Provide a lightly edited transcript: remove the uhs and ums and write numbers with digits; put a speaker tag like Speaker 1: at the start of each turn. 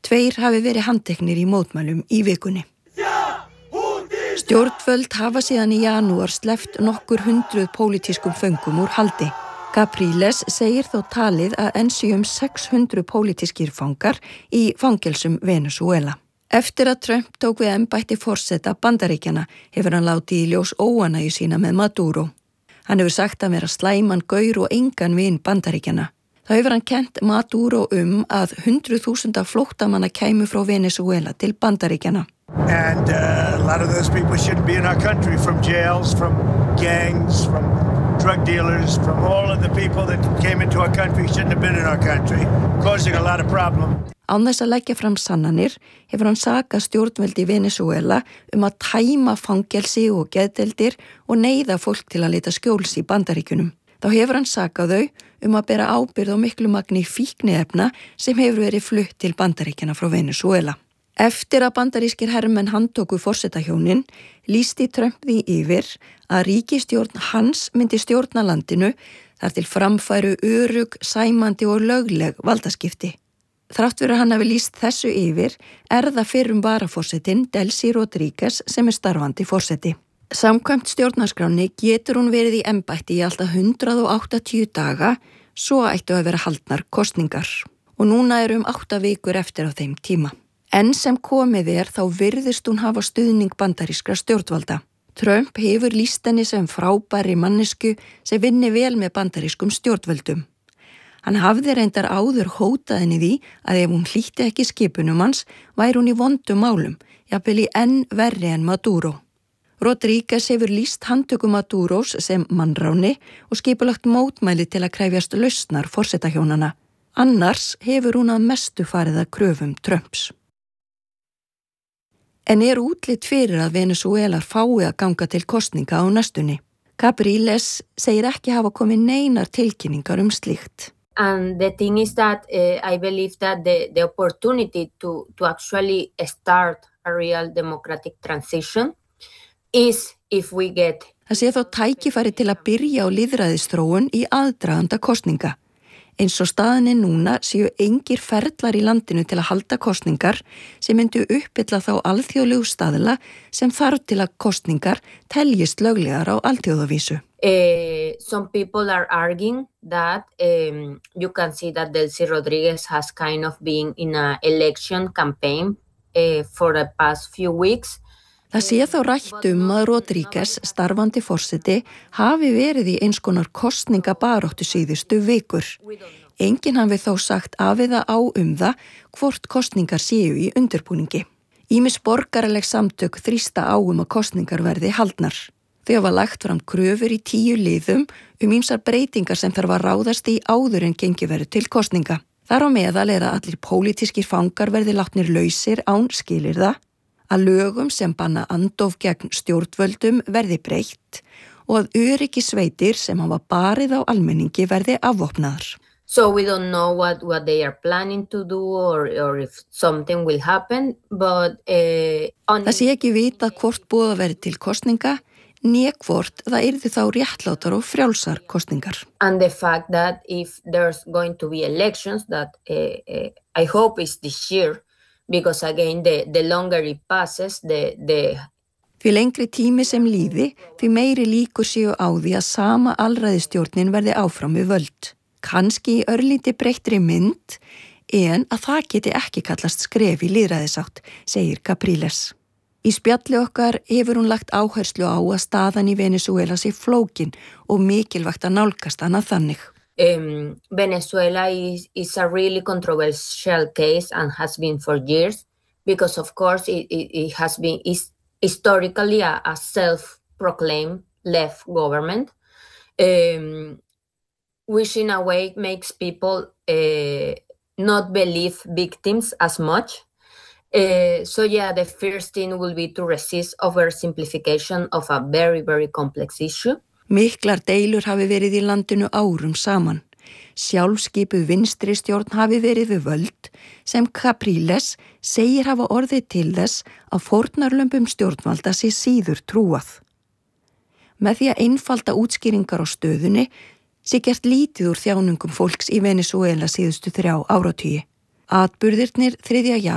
Speaker 1: 2 hafi verið handteknir í mótmælum í vikunni. Stjórnvöld hafa síðan í janúar sleppt nokkur 100 pólitískum föngum úr haldi. Capriles segir þó talið að enn séu 600 pólitískir fangar í fangelsum Venesúela. Eftir að Trump tók við embætti forseta Bandaríkjanna hefur hann látið í ljós óánægju sína með Maduro. Hann hefur sagt að vera slæman gaur og engan vin Bandaríkjanna. Þá hefur hann kennt Maduro að 100.000 flóttamanna kæmu frá Venesúela til Bandaríkjanna.
Speaker 2: And a lot of those people shouldn't be in our country, from jails, from gangs, from drug dealers, from all of the people that came into our country shouldn't have been in our country, causing a lot of problem.
Speaker 1: Án þess að leggja fram sannanir hefur hann sakað stjórnvöld í Venesúela að tæma fangelsi og geðdeildir og neyða fólk til að leita skjóls í Bandaríkjunum. Þá hefur hann sakað þau að bera ábyrgð á miklu magni fíkniefna sem hefur verið flutt til Bandaríkjanna frá Venesúela. Eftir að bandarískir hermenn handtóku forsetahjónin lýsti Trump því yfir að ríkisstjórn hans myndi stjórna landinu þar til framfæru örugg, sæmandi og lögleg valdaskipti. Þrátt fyrir að hann hafi lýst þessu yfir það fyrrum varaforsetinn Delcy Rodríguez sem starfandi forseti. Samkvæmt stjórnarskránni getur hún verið í embætti í alltaf 180 daga, svo ættu að vera haldnar kosningar. Og núna 8 vikur eftir á þeim tíma. Enn sem komið þá virðist hún hafa stuðning bandarískra stjórnvalda. Trump hefur lýst henni sem frábæri mannesku sem vinni vel með bandarískum stjórnvöldum. Hann hafði reyndar áður hótað henni því að ef hún hlýtti ekki skipunum hans væri hún í vondum málum, jafnvel í enn verri en Maduro. Rodríguez hefur lýst handtöku Maduros sem mannráni og skipulagt mótmæli til að krefjast lausnar forsetahjónana. Annars hefur hún að mestu farið að kröfum Trumps. En útlit fyrir að Venesúelar fái að ganga til kosninga á næstunni. Capriles segir ekki hafa komið neinar tilkynningar slíkt.
Speaker 3: And the thing is that I believe that the opportunity to actually start a real democratic transition is if we get...
Speaker 1: Það sé þó tækifæri til að byrja á lýðræðisþróun í aðdraganda kosninga. Eins og staðan núna séu engir ferlar í landinu til að halda kosningar sem myndu uppfylla þá alþjóðlegu staðla sem þarf til að kosningar teljist löglegar á alþjóðavísu.
Speaker 3: Some people are arguing that you can see that Delcy Rodríguez has kind of been in an election campaign for the past few weeks.
Speaker 1: Það sé þá rætt að Rodríguez, starfandi forseti, hafi verið í eins konar kosningabaráttu síðustu vikur. Enginn hafi þó sagt af eða á það hvort kosningar séu í undirbúningi. Ýmis borgaraleg samtök þrýsta á að kosningar verði haldnar. Þau hafa lagt fram kröfur í 10 liðum ýmsar breytingar sem þarf að ráðast í áður en gengi verið til kosninga. Þar á meðal að allir pólitískir fangar verði látnir lausir án skilyrða, að lögum sem banna andof gegn stjórnvöldum verði breytt og að öryggissveitir sem hafa barið á almenningi verði afvopnaðar.
Speaker 3: So we don't know what they are planning to do or if something will happen, but...
Speaker 1: Það sé ekki vita hvort búið að verði til kosninga, né hvort það yrði þá réttlátar og frjálsar kosningar.
Speaker 3: And the fact that if there's going to be elections, that I hope is this year, because again, the longer it passes,
Speaker 1: Því lengri tími sem líði, því meiri líkur séu á því að sama alræðisstjórnin verði áfram við völd. Kannski í örlítið breyttri mynd, en að það geti ekki kallast skref í lýðræðisátt, segir Capriles. Í spjalli okkar hefur hún lagt áherslu á að staðan í Venesúela sé flókin og mikilvægt að nálgast hana þannig.
Speaker 3: Venezuela is a really controversial case and has been for years because of course it has been historically a self-proclaimed left government, which in a way makes people not believe victims as much. So yeah, the first thing will be to resist oversimplification of a very, very complex issue.
Speaker 1: Miklar deilur hafi verið í landinu árum saman. Sjálfskipuð vinstri stjórn hafi verið við völd sem Capriles segir hafa orðið til þess að fórnarlömbum stjórnvalda sé síður trúað. Með því að einfalda útskýringar á stöðunni sé gert lítið úr þjáningum fólks í Venesúela síðustu 3 áratugi. Atburðirnir 3.